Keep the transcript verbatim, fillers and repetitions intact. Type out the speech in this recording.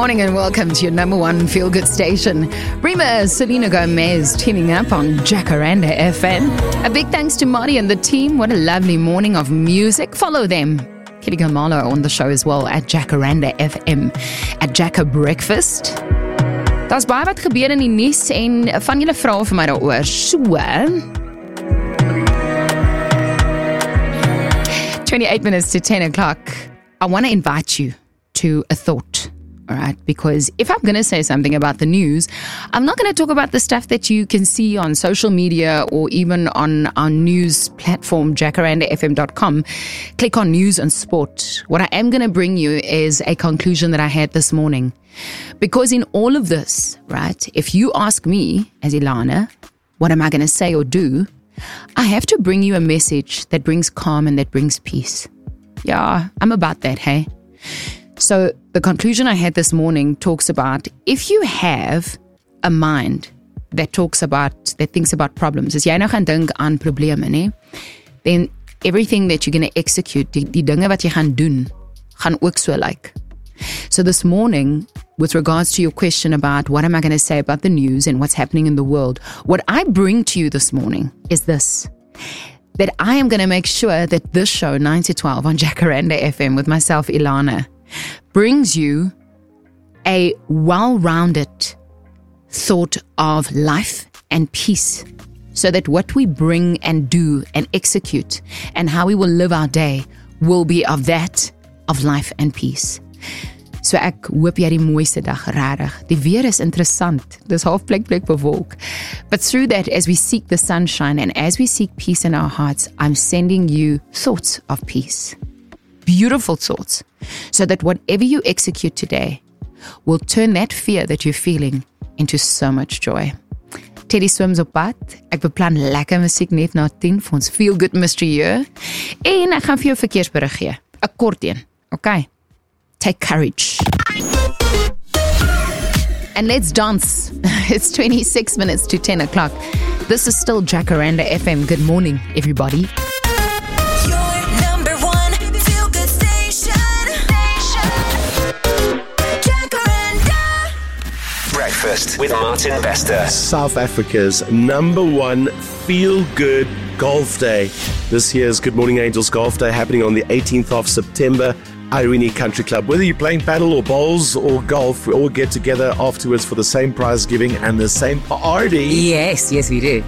morning and welcome to your number one feel-good station. Prima Selena Gomez teaming up on Jacaranda F M. A big thanks to Marty and the team. What a lovely morning of music. Follow them. Kitty Gamalo on the show as well at Jacaranda F M. At Jacka Breakfast. Daar's baie wat gebeur in die nuus en van julle vra vir my daaroor. So, twenty-eight minutes to ten o'clock. I want to invite you to a thought. All right, because if I'm going to say something about the news, I'm not going to talk about the stuff that you can see on social media or even on our news platform, jacaranda f m dot com. Click on news and sport. What I am going to bring you is a conclusion that I had this morning. Because in all of this, right, if you ask me as Ilana, what am I going to say or do? I have to bring you a message that brings calm and that brings peace. Yeah, I'm about that, hey? So the conclusion I had this morning talks about if you have a mind that talks about, that thinks about problems, as jy nou gaan dink aan probleme, nee, then everything that you're going to execute, die, die dinge wat jy gaan doen, gaan ook so like. So this morning, with regards to your question about what am I going to say about the news and what's happening in the world, what I bring to you this morning is this, that I am going to make sure that this show, nine to twelve on Jacaranda F M with myself, Ilana, brings you a well-rounded thought of life and peace so that what we bring and do and execute and how we will live our day will be of that, of life and peace. So ek hoop jy die mooiste dag rarig. Die weer is interessant. Dis half plek plek bewolk. But through that, as we seek the sunshine and as we seek peace in our hearts, I'm sending you thoughts of peace. Beautiful thoughts, so that whatever you execute today will turn that fear that you're feeling into so much joy. Teddy swims op pad. Ek beplan lekker musiek net na ten vir ons feel good mystery year. En ek gaan vir jou verkeersberig gee. 'n Kort een. Okay. Take courage. And let's dance. It's twenty-six minutes to ten o'clock. This is still Jacaranda F M. Good morning, everybody. Breakfast with Martin Bester. South Africa's number one feel-good golf day. This year's Good Morning Angels Golf Day happening on the eighteenth of September. Irene Country Club. Whether you're playing paddle or bowls or golf, we all get together afterwards for the same prize giving and the same party. Yes, yes we do.